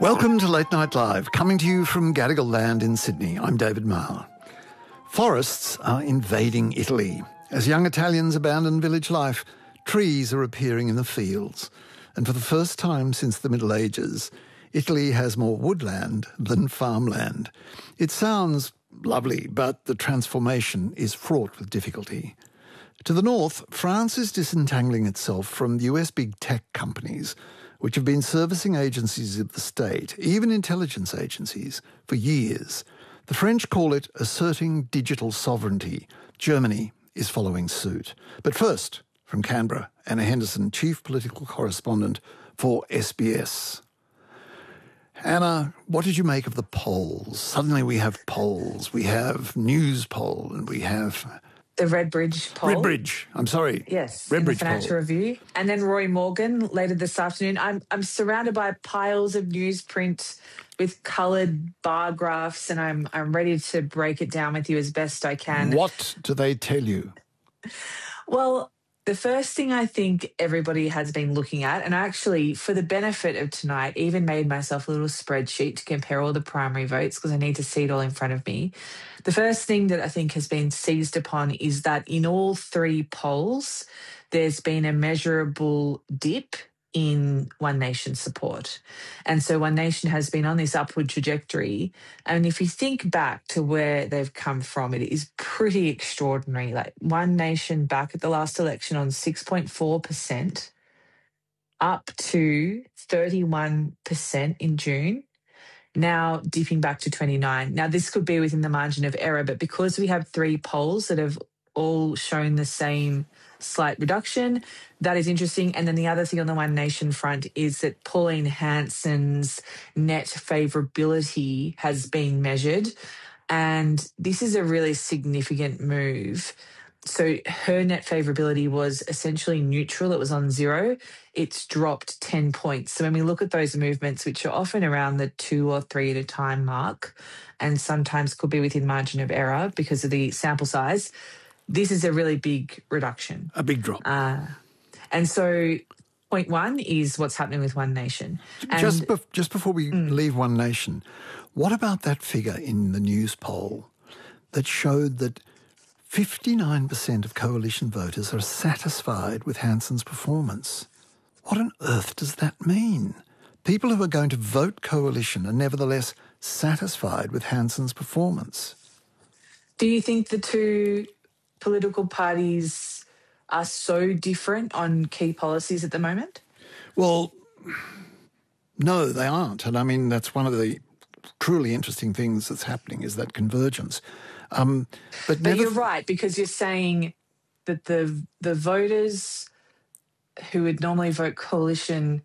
Welcome to Late Night Live, coming to you from Gadigal Land in Sydney. I'm David Marr. Forests are invading Italy. As young Italians abandon village life, trees are appearing in the fields. And for the first time since the Middle Ages, Italy has more woodland than farmland. It sounds lovely, but the transformation is fraught with difficulty. To the north, France is disentangling itself from US big tech companies, which have been servicing agencies of the state, even intelligence agencies, for years. The French call it asserting digital sovereignty. Germany is following suit. But first, from Canberra, Anna Henderson, Chief Political Correspondent for SBS. Anna, what did you make of the polls? Suddenly we have polls. We have Newspoll and we have... The Redbridge poll. Redbridge, I'm sorry. Yes, Redbridge in the Financial poll. Review. And then Roy Morgan later this afternoon. I'm surrounded by piles of newsprint with coloured bar graphs, and I'm ready to break it down with you as best I can. What do they tell you? Well, the first thing I think everybody has been looking at, and I actually, for the benefit of tonight, even made myself a little spreadsheet to compare all the primary votes because I need to see it all in front of me. The first thing that I think has been seized upon is that in all three polls, there's been a measurable dip in One Nation support. And so One Nation has been on this upward trajectory. And if you think back to where they've come from, it is pretty extraordinary. Like One Nation back at the last election on 6.4%, up to 31% in June, now dipping back to 29%. Now, this could be within the margin of error, but because we have three polls that have all shown the same slight reduction, that is interesting. And then the other thing on the One Nation front is that Pauline Hanson's net favourability has been measured, and this is a really significant move. So her net favourability was essentially neutral. It was on 0. It's dropped 10 points. So when we look at those movements, which are often around the 2 or 3 at a time mark, and sometimes could be within margin of error because of the sample size, this is a really big reduction. A big drop. And so point one is what's happening with One Nation. And just before we leave One Nation, what about that figure in the Newspoll that showed that 59% of coalition voters are satisfied with Hanson's performance? What on earth does that mean? People who are going to vote coalition are nevertheless satisfied with Hanson's performance. Do you think the two political parties are so different on key policies at the moment? Well, no, they aren't. And I mean, that's one of the truly interesting things that's happening is that convergence. But you're right, because you're saying that the voters who would normally vote coalition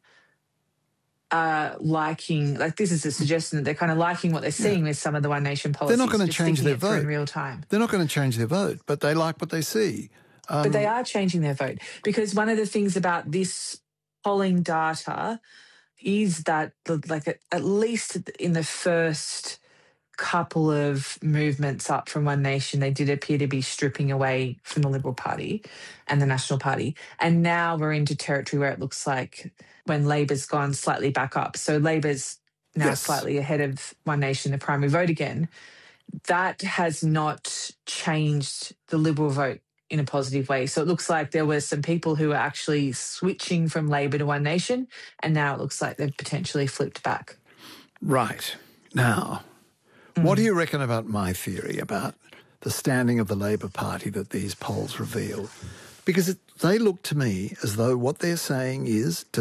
are liking, like this is a suggestion that they're kind of liking what they're seeing with some of the One Nation policies. They're not going to change their vote in real time. They're not going to change their vote, but they like what they see. But they are changing their vote, because one of the things about this polling data is that at least in the first couple of movements up from One Nation, they did appear to be stripping away from the Liberal Party and the National Party. And now we're into territory where it looks like when Labor's gone slightly back up. So Labor's now slightly ahead of One Nation, the primary vote again. That has not changed the Liberal vote in a positive way. So it looks like there were some people who are actually switching from Labor to One Nation, and now it looks like they've potentially flipped back. Right. Now, what do you reckon about my theory about the standing of the Labor Party that these polls reveal? Because they look to me as though what they're saying is